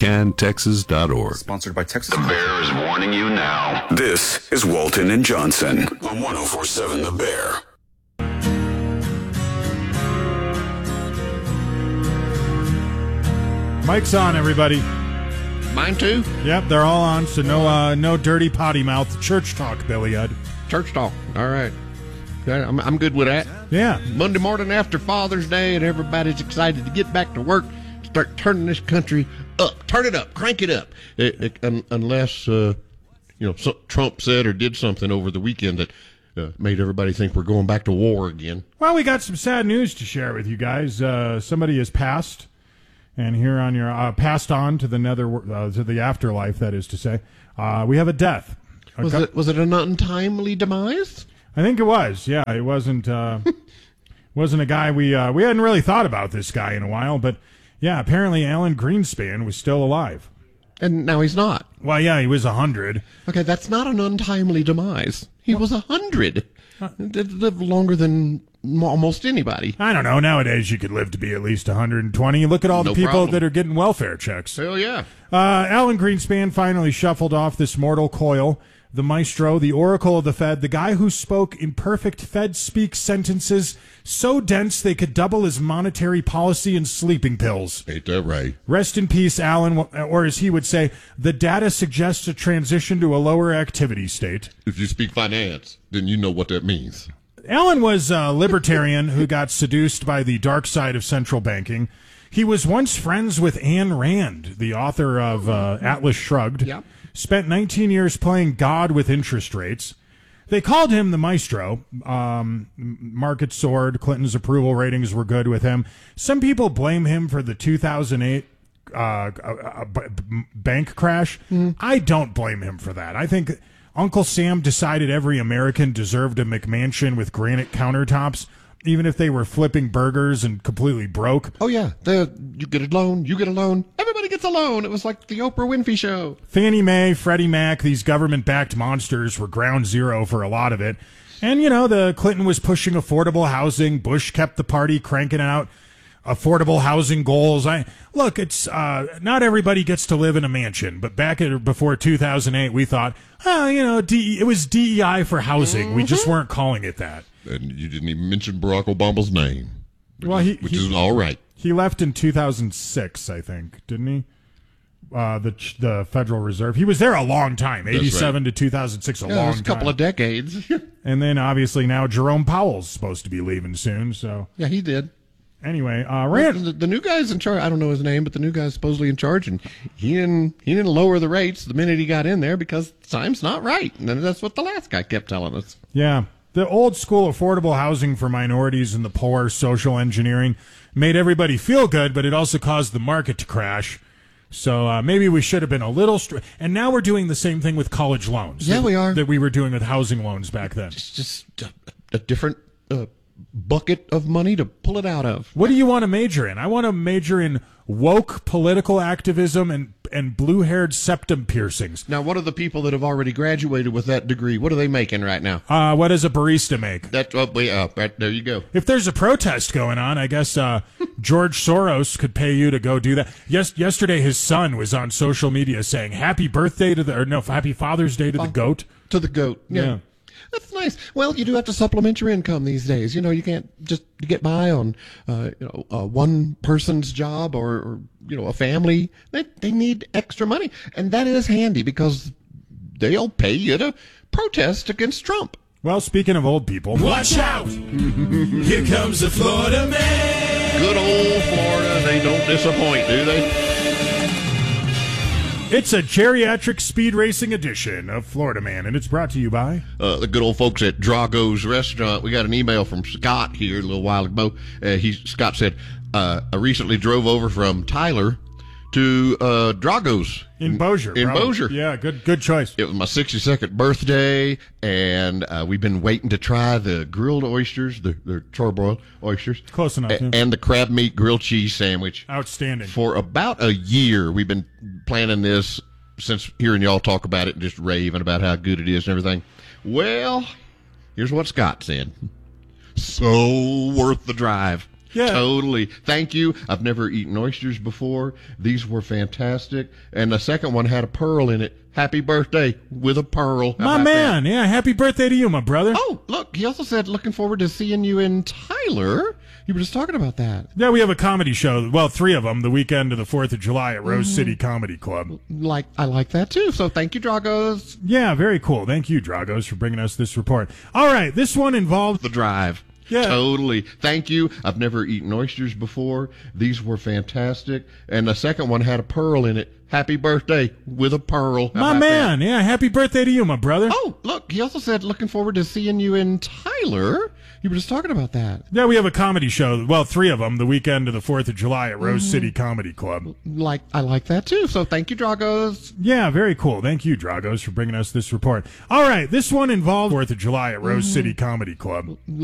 wecantexas.org. Sponsored by Texas. The Bear is warning you now. This is Walton and Johnson on 104.7 The Bear. Mic's on, everybody. Mine too? Yep, they're all on, so no dirty potty mouth church talk, Billy Ed. Church talk. All right. I'm good with that. Yeah. Monday morning after Father's Day, and everybody's excited to get back to work, start turning this country up. Turn it up. Crank it up. Unless, Trump said or did something over the weekend that made everybody think we're going back to war again. Well, we got some sad news to share with you guys. Somebody has passed. And here on your passed on to the to the afterlife, that is to say, we have a death. Was it an untimely demise? I think it was. Yeah, it wasn't a guy we hadn't really thought about this guy in a while, but yeah, apparently Alan Greenspan was still alive, and now he's not. Well, yeah, he was 100. Okay, that's not an untimely demise. He was 100. Lived longer than almost anybody. I don't know. Nowadays, you could live to be at least 120. Look at all the people that are getting welfare checks. Hell yeah. Alan Greenspan finally shuffled off this mortal coil. The maestro, the oracle of the Fed, the guy who spoke in perfect Fed-speak sentences so dense they could double his monetary policy and sleeping pills. Ain't that right? Rest in peace, Alan, or as he would say, the data suggests a transition to a lower activity state. If you speak finance, then you know what that means. Alan was a libertarian who got seduced by the dark side of central banking. He was once friends with Ayn Rand, the author of Atlas Shrugged. Yep. Spent 19 years playing God with interest rates. They called him the maestro. Market soared. Clinton's approval ratings were good with him. Some people blame him for the 2008 bank crash. I don't blame him for that. I think Uncle Sam decided every American deserved a McMansion with granite countertops, even if they were flipping burgers and completely broke. Oh, yeah. You get a loan, you get a loan. Everybody gets a loan. It was like the Oprah Winfrey Show. Fannie Mae, Freddie Mac, these government-backed monsters were ground zero for a lot of it. And, the Clinton was pushing affordable housing. Bush kept the party cranking out affordable housing goals. Look, it's not everybody gets to live in a mansion, but before 2008, we thought, it was DEI for housing. We just weren't calling it that. And you didn't even mention Barack Obama's name, which is all right. He left in 2006, I think, didn't he? The Federal Reserve. He was there a long time, 87 to 2006, long time. A couple of decades. And then, obviously, now Jerome Powell's supposed to be leaving soon. So yeah, he did. Anyway, the new guy's in charge. I don't know his name, but the new guy's supposedly in charge, and he didn't lower the rates the minute he got in there because time's not right. And that's what the last guy kept telling us. Yeah. The old school affordable housing for minorities and the poor, social engineering, made everybody feel good, but it also caused the market to crash. So maybe we should have been a little and now we're doing the same thing with college loans. Yeah, we are. That we were doing with housing loans back then. Just a different bucket of money to pull it out of. What do you want to major in? I want to major in woke political activism and blue-haired septum piercings. Now, what are the people that have already graduated with that degree? What are they making right now? What does a barista make? There you go. If there's a protest going on, I guess George Soros could pay you to go do that. Yesterday, his son was on social media saying, Happy Father's Day to the goat. To the goat, yeah. That's nice. Well, you do have to supplement your income these days. You can't just get by on, one person's job or a family. They need extra money. And that is handy because they'll pay you to protest against Trump. Well, speaking of old people. Watch out! Here comes the Florida man. Good old Florida. They don't disappoint, do they? It's a geriatric speed racing edition of Florida Man, and it's brought to you by the good old folks at Drago's Restaurant. We got an email from Scott here a little while ago. Scott said, I recently drove over from Tyler to Drago's in Bossier. Bossier. Yeah, good choice. It was my 62nd birthday, and we've been waiting to try the grilled oysters, the charbroiled oysters. Close enough. And the crab meat grilled cheese sandwich. Outstanding. For about a year, we've been planning this since hearing y'all talk about it and just raving about how good it is and everything. Well, here's what Scott said. So worth the drive. Yeah. Totally. Thank you. I've never eaten oysters before. These were fantastic. And the second one had a pearl in it. Happy birthday with a pearl. How My about man. that? Yeah, happy birthday to you, my brother. Oh, look, he also said looking forward to seeing you in Tyler. You were just talking about that. Yeah, we have a comedy show. Well, 3 of them, the weekend of the 4th of July at Rose City Comedy Club. I like that too. So thank you, Dragos. Yeah, very cool. Thank you, Dragos, for bringing us this report. All right, this one involved The drive. Yeah. Totally. Thank you. I've never eaten oysters before. These were fantastic. And the second one had a pearl in it. Happy birthday with a pearl. How my about man. Yeah, happy birthday to you, my brother. that? Oh, look, he also said looking forward to seeing you in Tyler. You were just talking about that. Yeah, we have a comedy show. Well, 3 of them, the weekend of the 4th of July at Rose City Comedy Club. I like that too. So thank you, Dragos. Yeah, very cool. Thank you, Dragos, for bringing us this report. All right, this one involved 4th of July at Rose City Comedy Club.